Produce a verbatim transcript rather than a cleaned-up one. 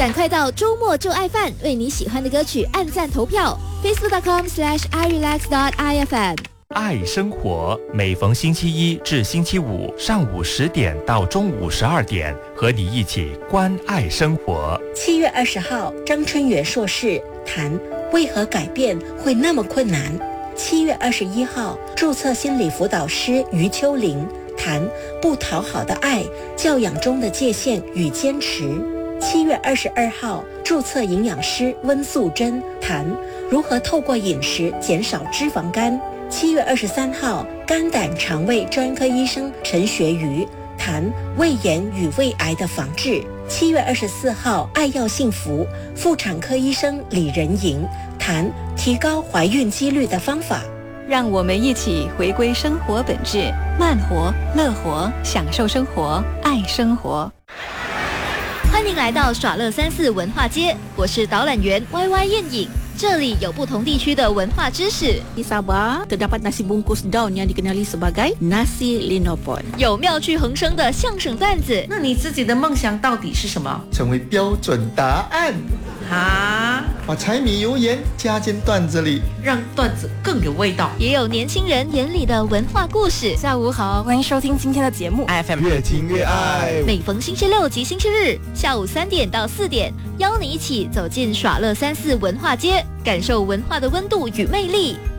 赶快到周末就爱饭，为你喜欢的歌曲按赞投票 facebook.com slash irelax.ifm。 爱生活，每逢星期一至星期五上午十点到中午十二点，和你一起关爱生活。 七月二十号，张春元硕士谈为何改变会那么困难。七月二十一号，注册心理辅导师余秋玲谈不讨好的爱，教养中的界限与坚持。七月二十二号，注册营养师温素珍谈如何透过饮食减少脂肪肝。七月二十三号，肝胆肠胃专科医生陈学瑜谈胃炎与胃癌的防治。七月二十四号，爱要幸福妇产科医生李仁莹谈提高怀孕几率的方法。 让我们一起回归生活本质，慢活、乐活，享受生活，爱生活。 欢迎来到耍乐三四文化街，我是导览员 Y Y 燕颖。这里有不同地区的文化知识。 Di Sabah terdapat nasi bungkus daun yang dikenali sebagai nasi linopon。 有妙趣横生的相声段子。 那你自己的梦想到底是什么？ 成为标准答案。 啊！ 把柴米油盐加进段子里， 让段子更有味道。 也有年轻人眼里的文化故事。 下午好，欢迎收听今天的节目 F M 越听越爱。 每逢星期六及星期日下午三点到四点，邀你一起走进耍乐三四文化街，感受文化的温度与魅力。